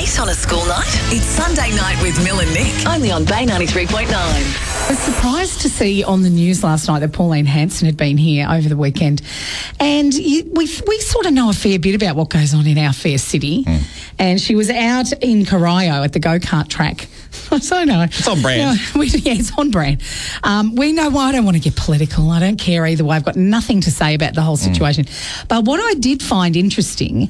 late on a school night? It's Sunday Night with Mill and Nick, only on Bay 93.9. I was surprised to see on the news last night that Pauline Hanson had been here over the weekend. And we sort of know a fair bit about what goes on in our fair city. And she was out in Corio at the go-kart track. So no. It's on brand. It's on brand. We know why I don't want to get political. I don't care either way. I've got nothing to say about the whole situation. But what I did find interesting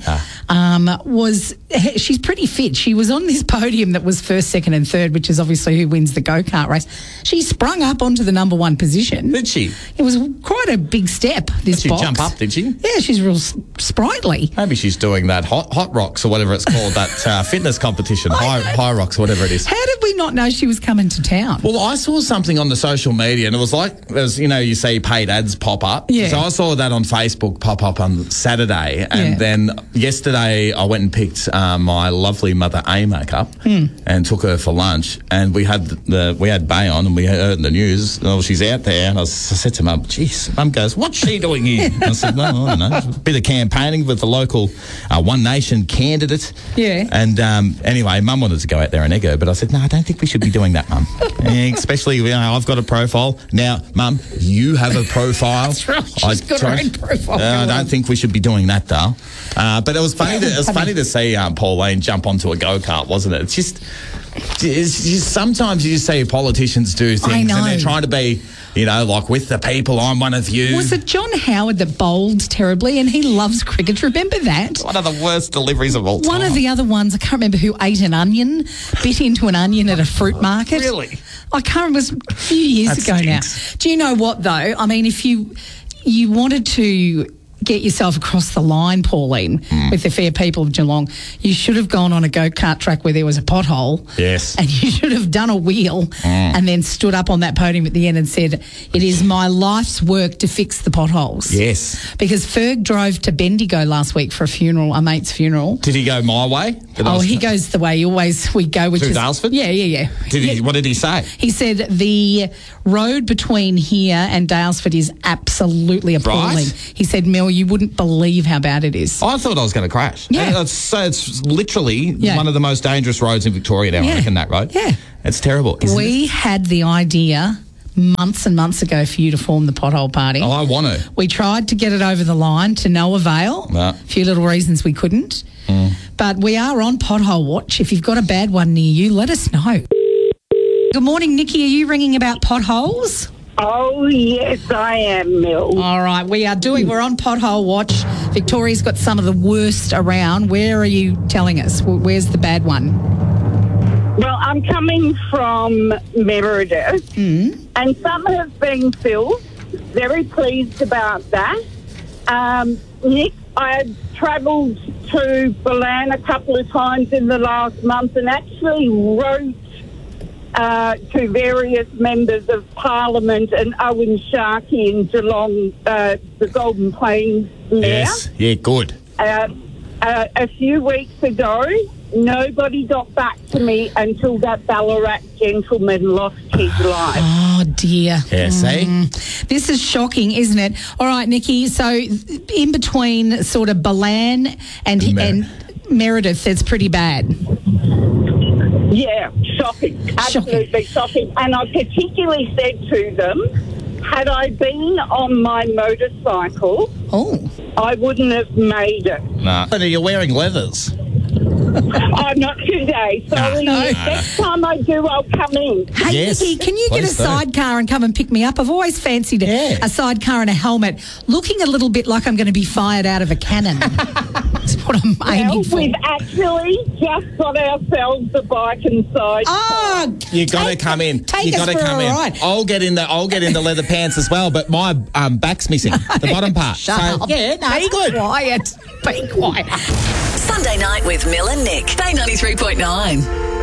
was she's pretty fit. She was on this podium that was first, second and third, which is obviously who wins the go-kart race. She sprung up onto the number one position. Did she? It was quite a big step, this Did she box. jump up, did she? Yeah, she's real sprightly. Maybe she's doing that hot rocks or whatever it's called, that fitness competition, high rocks, whatever it is. How did we not know she was coming to town? Well, I saw something on the social media and it was like, you see paid ads pop up. Yeah. So I saw that on Facebook pop up on Saturday. And then yesterday I went and picked my lovely mother Amy up and took her for lunch. And we had Bay on and we heard in the news, she's out there. And I said to Mum, geez, Mum goes, what's she doing here? And I said, no, I don't know. A bit of campaigning with the local One Nation candidate. Yeah. And anyway, Mum wanted to go out there and egg her, but I said, no, I don't think we should be doing that, Mum. Especially, I've got a profile. Now, Mum, you have a profile. That's right. She's got her own profile. I don't think we should be doing that, though. But it was funny. Funny to see Pauline jump onto a go-kart, wasn't it? It's just sometimes you just see politicians do things and they're trying to be, like with the people. I'm one of you. Was it John Howard that bowled terribly? And he loves cricket. Remember that? One of the worst deliveries of all time. One of the other ones, I can't remember who ate an onion, bit into an onion at a fruit market. Really? I can't remember. It was a few years ago now. Do you know what, though? I mean, if you wanted to get yourself across the line, Pauline, with the fair people of Geelong, you should have gone on a go-kart track where there was a pothole. Yes. And you should have done a wheel and then stood up on that podium at the end and said, it is my life's work to fix the potholes. Yes. Because Ferg drove to Bendigo last week for a mate's funeral. Did he go my way? He goes the way we go, which is Dalesford? Yeah. What did he say? He said the road between here and Dalesford is absolutely appalling. Right. He said, Mel, you wouldn't believe how bad it is. I thought I was going to crash. Yeah. It's literally one of the most dangerous roads in Victoria now, I reckon, that road. Yeah. It's terrible. We had the idea months and months ago for you to form the Pothole Party. Oh, I want to. We tried to get it over the line to no avail. No. A few little reasons we couldn't. But we are on Pothole Watch. If you've got a bad one near you, let us know. Good morning, Nikki. Are you ringing about potholes? Oh, yes, I am, Mill. All right, we're on Pothole Watch. Victoria's got some of the worst around. Where are you telling us? Where's the bad one? Well, I'm coming from Meredith, and some have been filled. Very pleased about that. Nick, I've travelled to Balan a couple of times in the last month and actually wrote to various members of Parliament and Owen Sharkey in Geelong, the Golden Plains Mayor. Yes, yeah, good. A few weeks ago, nobody got back to me until that Ballarat gentleman lost his life. Oh, dear. Yeah, see? This is shocking, isn't it? All right, Nikki, so in between sort of Balan and Meredith, it's pretty bad. Yeah, shocking. Absolutely shocking. And I particularly said to them, had I been on my motorcycle, I wouldn't have made it. Nah. But are you wearing leathers? I'm not today. Sorry. Next time I do, I'll come in. Hey, Yes, Nikki, can you get a please do. sidecar and come and pick me up? I've always fancied a sidecar and a helmet, looking a little bit like I'm going to be fired out of a cannon. That's what I'm aiming for. We've actually just got ourselves a bike and sidecar. Oh, You got to come in. Take us for a ride. I'll get in the leather pants as well, but my back's missing, the bottom part. Shut up. Yeah, no, it's good. Quiet. Be quiet. Sunday Night with Mill and Nick, Bay 93.9.